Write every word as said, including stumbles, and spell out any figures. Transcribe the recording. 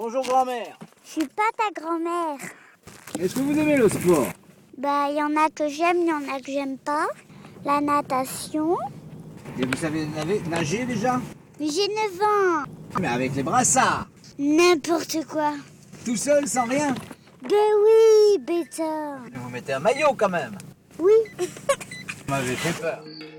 Bonjour grand-mère. Je suis pas ta grand-mère. Est-ce que vous aimez le sport? Bah, il y en a que j'aime, il y en a que j'aime pas. La natation. Et vous savez nager, nager déjà? J'ai neuf ans. Mais avec les brassards. N'importe quoi. Tout seul, sans rien? Ben oui, bêta. Vous mettez un maillot quand même. Oui. Vous m'avez fait peur.